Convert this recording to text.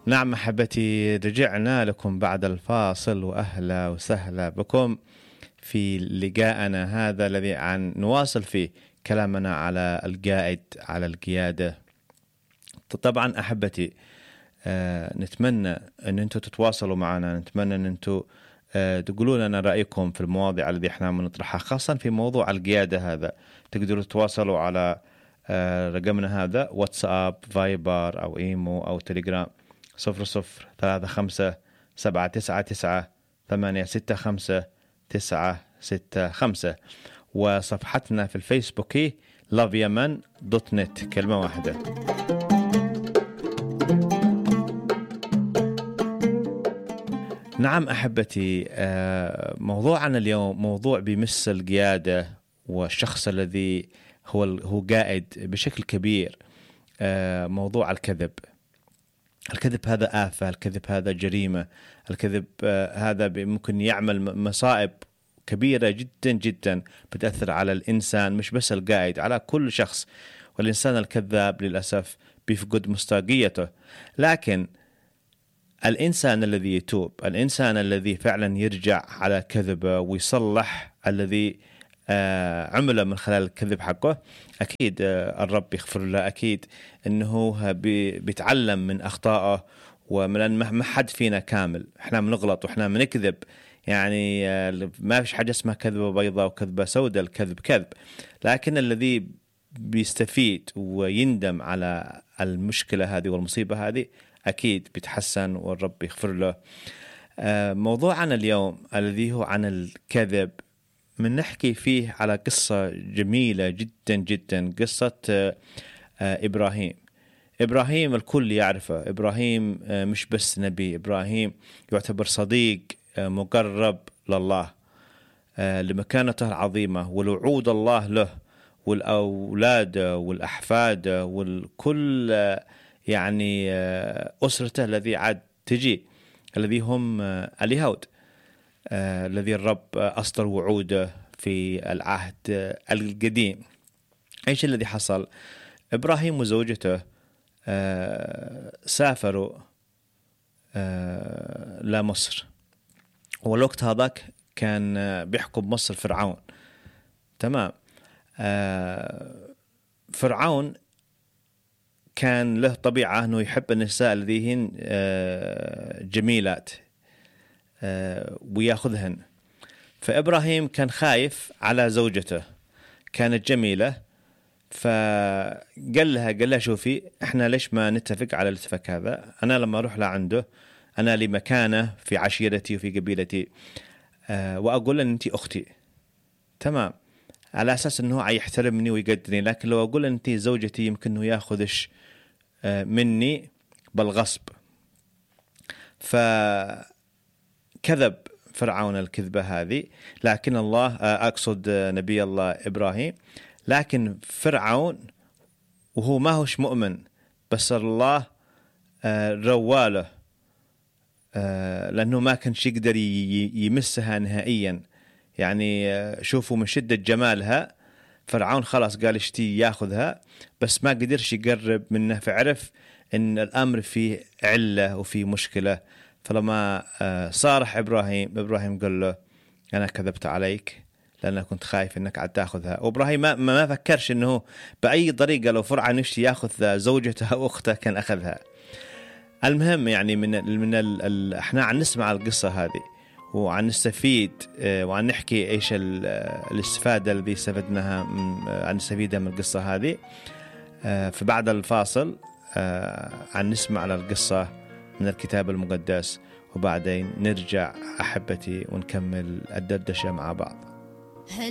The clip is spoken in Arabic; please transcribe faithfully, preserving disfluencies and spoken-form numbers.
نعم أحبتي، رجعنا لكم بعد الفاصل، وأهلا وسهلا بكم في لقاءنا هذا الذي عن نواصل فيه كلامنا على القائد، على القيادة. طبعا أحبتي آه نتمنى أن أنتم تتواصلوا معنا، نتمنى أن أنتم آه تقولوا لنا رأيكم في المواضيع التي احنا بنطرحها، خاصة في موضوع القيادة هذا. تقدروا تتواصلوا على آه رقمنا هذا، واتساب، فايبر أو إيمو أو تليجرام، صفر صفر ثلاثة خمسة سبعة تسعة تسعة ثمانية ستة خمسة تسعة ستة خمسة، وصفحتنا في الفيسبوك هي لاف يمن دوت نت، كلمة واحدة. نعم أحبتي، موضوعنا اليوم موضوع بيمس القيادة والشخص الذي هو هو قائد بشكل كبير. موضوع الكذب. الكذب هذا آفة، الكذب هذا جريمة، الكذب هذا ممكن يعمل مصائب كبيرة جدا جدا بتأثر على الإنسان، مش بس القائد، على كل شخص. والإنسان الكذاب للأسف بيفقد مصداقيته. لكن الإنسان الذي يتوب، الإنسان الذي فعلا يرجع على كذبه ويصلح الذي آه عمله من خلال الكذب حقه، أكيد آه الرب يغفر له. أكيد أنه بيتعلم من أخطائه، ومن ما حد فينا كامل، إحنا بنغلط وإحنا بنكذب. يعني آه ما فيش حاجة اسمها كذبة بيضاء وكذبة سوداء، الكذب كذب. لكن الذي بيستفيد ويندم على المشكلة هذه والمصيبة هذه أكيد بيتحسن والرب يغفر له. آه موضوعنا اليوم الذي هو عن الكذب، من نحكي فيه على قصة جميلة جدا جدا، قصة آه إبراهيم. إبراهيم الكل يعرفه. إبراهيم آه مش بس نبي، إبراهيم يعتبر صديق آه مقرب لله آه لمكانته العظيمة والوعود الله له والأولاد والأحفاد والكل آه يعني آه أسرته الذي عاد تجي، الذي هم آه اليهود، آه الذي الرب آه أصدر وعوده في العهد آه القديم. إيش الذي حصل؟ إبراهيم وزوجته آه سافروا آه لمصر، والوقت هذاك كان آه بيحكم مصر فرعون. تمام. آه فرعون كان له طبيعة أنه يحب النساء الذي هن آه جميلات وياخذهن. فإبراهيم كان خايف على زوجته، كانت جميلة، فقال لها قال لها شوفي، احنا ليش ما نتفق على الاتفاق هذا؟ أنا لما أروح لعنده أنا لي مكانة في عشيرتي وفي قبيلتي، أه وأقول أن أنت أختي، تمام، على أساس أنه يحترمني ويقدرني. لكن لو أقول أن أنت زوجتي يمكن أنه يأخذش أه مني بالغصب. فكذب فرعون الكذبة هذه، لكن الله أقصد نبي الله إبراهيم، لكن فرعون وهو ما هوش مؤمن، بس الله رواله لأنه ما كانش يقدر يمسها نهائيا. يعني شوفوا من شدة جمالها فرعون خلاص قال اشتي ياخذها، بس ما قدرش يقرب منه، فعرف ان الامر فيه علة وفيه مشكلة. فلما صارح إبراهيم إبراهيم قال له أنا كذبت عليك لأن كنت خايف أنك عاد تأخذها. وإبراهيم ما, ما فكرش أنه بأي طريقة لو فرعون يشتي يأخذ زوجته أو أخته كان أخذها. المهم يعني من من ال ال احنا عن نسمع القصة هذه وعن نستفيد وعن نحكي إيش الاستفادة الذي استفدناها عن نستفيدها من القصة هذه. فبعد الفاصل عن نسمع على القصة من الكتاب المقدس، وبعدين نرجع أحبتي ونكمل الدردشة مع بعض.